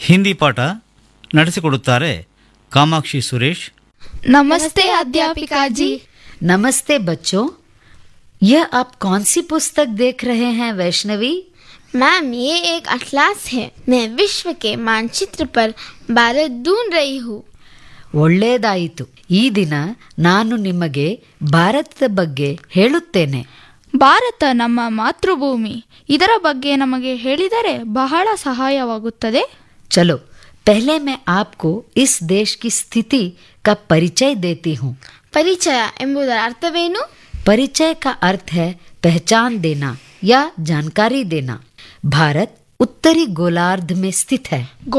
ಹಿಂದಿ ಪಾಠ ನಡೆಸಿಕೊಡುತ್ತಾರೆ ಕಾಮಾಕ್ಷಿ ಸುರೇಶ್. नमस्ते अध्यापिका जी। नमस्ते बच्चों, यह आप कौन सी पुस्तक देख रहे हैं वैष्णवी? मैम, ये एक अटलास है। मैं विश्व के मानचित्र पर भारत ढूंढ रही हूँ। ಒಳ್ಳೆಯದಾಯಿತು. ಈ ದಿನ ನಾನು ನಿಮಗೆ ಭಾರತದ ಬಗ್ಗೆ ಹೇಳುತ್ತೇನೆ. ಭಾರತ ನಮ್ಮ ಮಾತೃಭೂಮಿ. ಇದರ ಬಗ್ಗೆ ನಮಗೆ ಹೇಳಿದರೆ ಬಹಳ ಸಹಾಯವಾಗುತ್ತದೆ. चलो पहले मैं आपको इस देश की स्थिति का परिचय देती हूँ. ಪರಿಚಯ ಎಂಬುದರ ಅರ್ಥವೇನು? परिचय का अर्थ है पहचान देना या जानकारी देना. भारत उत्तरी गोलार्ध में स्थित है.